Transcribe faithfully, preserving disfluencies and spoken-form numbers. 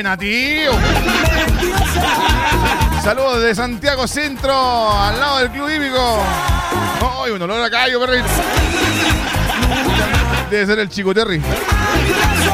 buena, tío. Saludos de Santiago Centro, al lado del Club Hípico. ¡Ay, un olor a callo, perrito! Debe ser el Chico Terry.